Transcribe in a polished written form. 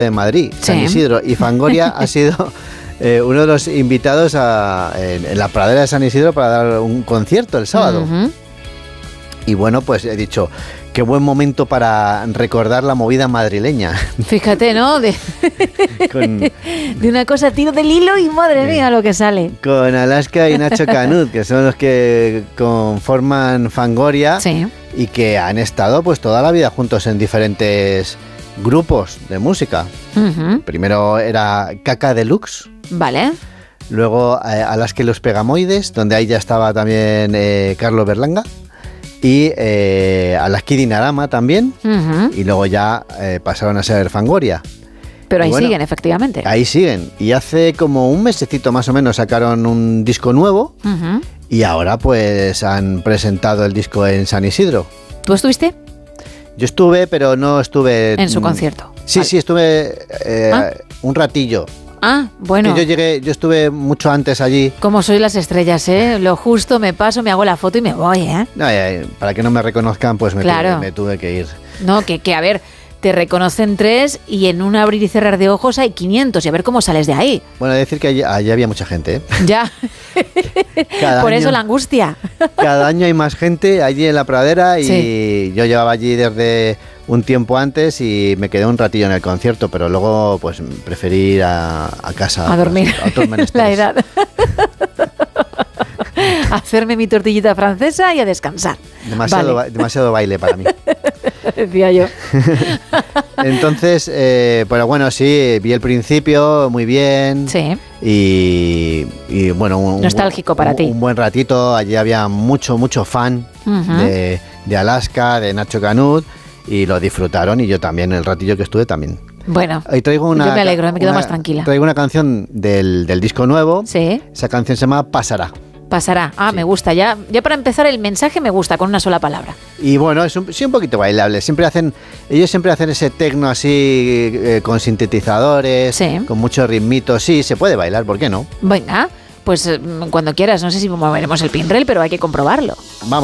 de Madrid, San Sí. Isidro, y Fangoria ha sido uno de los invitados en la pradera de San Isidro para dar un concierto el sábado. Ujú. Y bueno, pues he dicho, qué buen momento para recordar la movida madrileña. Fíjate, ¿no? De una cosa tiro del hilo y madre mía lo que sale. Con Alaska y Nacho Canut, que son los que conforman Fangoria. Sí. Y que han estado pues toda la vida juntos en diferentes grupos de música. Ujú. Primero era Caca Deluxe, Vale. luego Alaska y los Pegamoides, donde ahí ya estaba también Carlos Berlanga, y Alaska y Dinarama también, Ujú. y luego ya pasaron a ser Fangoria. Pero Y ahí bueno, siguen, efectivamente. Ahí siguen, y hace como un mesecito más o menos sacaron un disco nuevo, Ujú. y ahora pues han presentado el disco en San Isidro. ¿Tú estuviste? Yo estuve, pero no estuve... En su concierto. Sí, Vale. sí, estuve ¿Ah? un ratillo. Ah, bueno. Que yo estuve mucho antes allí. Como soy las estrellas, ¿eh? Lo justo, me paso, me hago la foto y me voy, ¿eh? No, para que no me reconozcan, pues Claro. me tuve que ir. No, que a ver, te reconocen 3 y en un abrir y cerrar de ojos hay 500 y a ver cómo sales de ahí. Bueno, decir que allí había mucha gente, ¿eh? Ya. Por eso la angustia. Cada año hay más gente allí en la pradera y Sí. yo llevaba allí desde un tiempo antes y me quedé un ratillo en el concierto, pero luego pues preferí ir a casa. A dormir. A otros La menesteres. edad. Hacerme mi tortillita francesa y a descansar. Demasiado, demasiado baile para mí. Decía yo. Entonces, pero bueno, sí, vi el principio muy bien. Sí. Y bueno, Nostálgico para ti. Un buen ratito. Allí había mucho fan Ujú. de Alaska, de Nacho Canut, y lo disfrutaron, y yo también, el ratillo que estuve también. Bueno, Hoy traigo yo me alegro, me quedo más tranquila. Traigo una canción del disco nuevo. Sí. Esa canción se llama Pasará. Pasará. Ah, me gusta. Ya para empezar el mensaje me gusta, con una sola palabra. Y bueno, es sí, un poquito bailable. Ellos siempre hacen ese tecno así con sintetizadores, Sí. con mucho ritmito. Sí, se puede bailar, ¿por qué no? Venga, pues cuando quieras. No sé si moveremos el pinrel, pero hay que comprobarlo. Vamos.